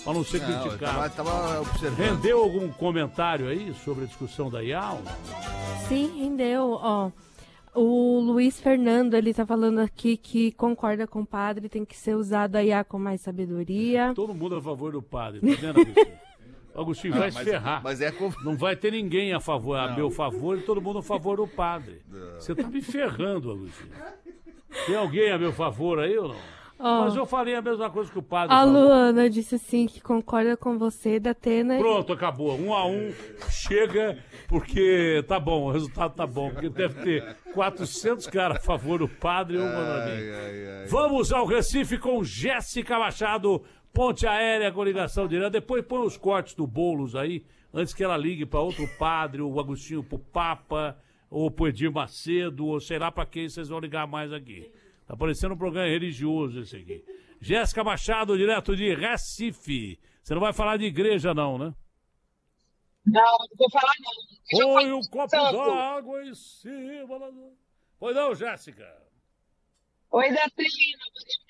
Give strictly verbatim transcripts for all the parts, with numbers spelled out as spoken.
para não ser Não, criticado. eu tava, tava observando. Rendeu algum comentário aí sobre a discussão da I A A? Sim, rendeu, ó. O Luiz Fernando, ele tá falando aqui que concorda com o padre, tem que ser usado a I A com mais sabedoria. Todo mundo a favor do padre, tá vendo, Agostinho? Agostinho, Ah, vai se mas- ferrar. mas é com- Não vai ter ninguém a favor, a Não. meu favor e todo mundo a favor do padre. Você tá me ferrando, Agostinho. Tem alguém a meu favor aí ou não? Ó. Mas eu falei a mesma coisa que o padre A falou. Luana disse assim que concorda com você, da Atena. Pronto, acabou. Um a um, chega, porque tá bom, o resultado tá bom. Porque deve ter quatrocentos caras a favor do padre e um contra mim. Vamos ao Recife com Jéssica Machado, ponte aérea com ligação direta. Depois põe os cortes do Boulos aí, antes que ela ligue para outro padre, o Agostinho pro Papa, ou pro Edir Macedo, ou sei lá para quem vocês vão ligar mais aqui. Tá parecendo um programa religioso esse aqui. Jéssica Machado, direto de Recife. Você não vai falar de igreja, não, né? Não, não vou falar não. Eu já Põe falei um de copo santo. d'água em cima. da- Pois não, Jéssica? Oi, da Trina,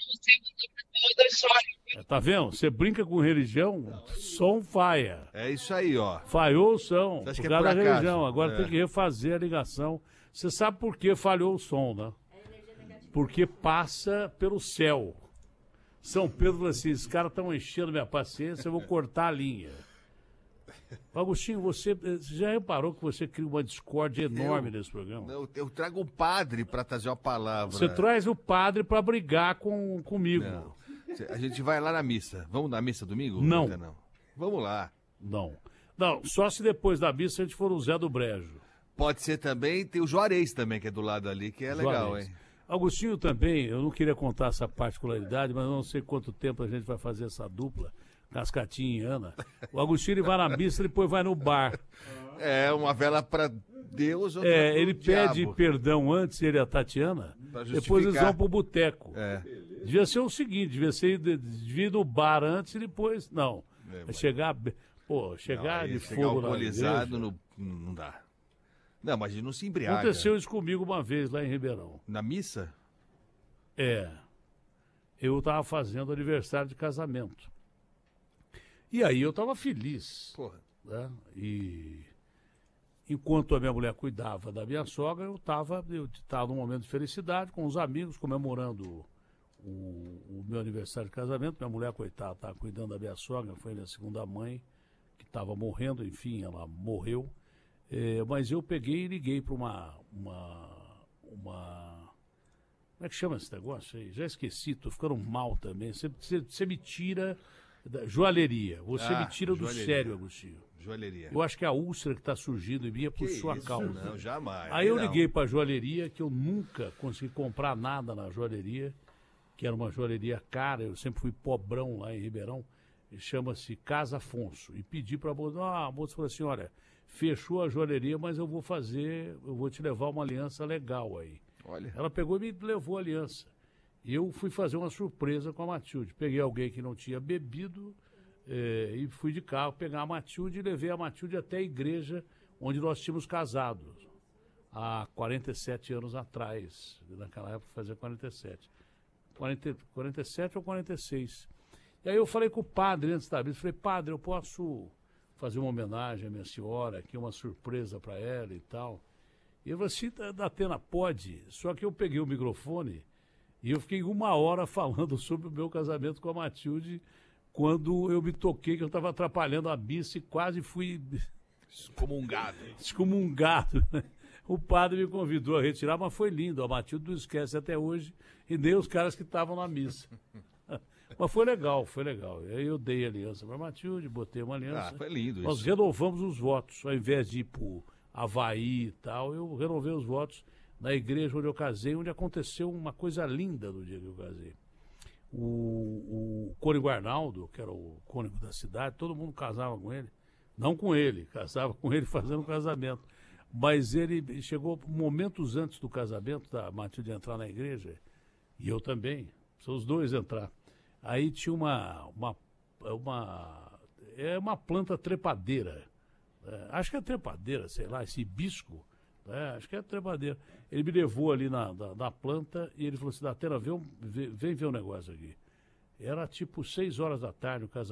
da história. É, tá vendo? Você brinca com religião, som falha. É isso aí, ó. Falhou o som, Você acha por que é causa por da acaso? religião. Agora É. tem que refazer a ligação. Você sabe por que falhou o som, né? Porque passa pelo céu. São Pedro falou assim, esses caras estão enchendo minha paciência, eu vou cortar a linha. Agostinho, você, você já reparou que você cria uma discórdia enorme Eu- nesse programa? Eu, eu trago um padre pra trazer uma palavra. Você traz o padre para brigar com, comigo. Não. A gente vai lá na missa. Vamos na missa domingo? Não. Ainda não. Vamos lá. Não. Não, só se depois da missa a gente for o Zé do Brejo. Pode ser também, tem o Juarez também, que é do lado ali, que é legal, Juarez. hein? Agostinho também, eu não queria contar essa particularidade, mas eu não sei quanto tempo a gente vai fazer essa dupla, Cascatinha e Ana. O Agostinho ele vai na missa e depois vai no bar. É, uma vela pra Deus, outra É, pro ele diabo. pede perdão antes, ele e a Tatiana, Pra depois eles justificar. vão pro boteco. É. Devia ser o seguinte, devia ser de- devia ir no bar antes e depois. Não. É, É chegar. be- Pô, chegar Não, aí de chegar fogo na alcoolizado igreja. no- não dá. Não, mas a gente não se embriaga. Aconteceu isso comigo uma vez lá em Ribeirão. Na missa? É. Eu estava fazendo aniversário de casamento. E aí eu estava feliz. Porra. Né? E enquanto a minha mulher cuidava da minha sogra, eu estava eu tava num momento de felicidade com os amigos, comemorando o, o meu aniversário de casamento. Minha mulher, coitada, estava cuidando da minha sogra, foi minha segunda mãe, que estava morrendo, enfim, ela morreu. É, mas eu peguei e liguei para uma, uma, uma. Como é que chama esse negócio aí? Já esqueci, tô ficando mal também. Você, você, você me tira da joalheria. Você Ah, me tira do joalheria. sério, Agostinho. Joalheria. Eu acho que é a úlcera que está surgindo em mim é por Que sua isso? causa. Não, jamais. Aí eu Não. liguei para a joalheria, que eu nunca consegui comprar nada na joalheria, que era uma joalheria cara, eu sempre fui pobrão lá em Ribeirão, e chama-se Casa Afonso. E pedi para a moça, ah, a moça falou assim, olha, fechou a joalheria, mas eu vou fazer, eu vou te levar uma aliança legal aí. Olha. Ela pegou e me levou a aliança. E eu fui fazer uma surpresa com a Matilde. Peguei alguém que não tinha bebido eh, e fui de carro pegar a Matilde e levei a Matilde até a igreja onde nós tínhamos casado. Há quarenta e sete anos atrás. Naquela época fazia quarenta e sete. quarenta, quarenta e sete ou quarenta e seis. E aí eu falei com o padre antes da missa. Falei, padre, eu posso fazer uma homenagem à minha senhora, aqui uma surpresa para ela e tal. E eu falei assim, da Atena, pode. Só que eu peguei o microfone e eu fiquei uma hora falando sobre o meu casamento com a Matilde, quando eu me toquei que eu estava atrapalhando a missa e quase fui Excomungado. excomungado. Né? O padre me convidou a retirar, mas foi lindo. A Matilde não esquece até hoje, e nem os caras que estavam na missa. Mas foi legal, foi legal. E aí eu dei a aliança para a Matilde, botei uma aliança. Ah, foi lindo Nós isso. renovamos os votos, ao invés de ir para Havaí e tal, eu renovei os votos na igreja onde eu casei, onde aconteceu uma coisa linda no dia que eu casei. O, o Cônego Arnaldo, que era o cônego da cidade, todo mundo casava com ele. Não com ele, casava com ele fazendo um casamento. Mas ele chegou momentos antes do casamento, da Matilde entrar na igreja, e eu também, são os dois entrar. Aí tinha uma, uma, uma, é uma planta trepadeira. É, acho que é trepadeira, sei lá, esse hibisco, é, acho que é trepadeira. Ele me levou ali na, na, na planta e ele falou assim, Datena, vem, vem, vem ver um negócio aqui. Era tipo seis horas da tarde o casamento.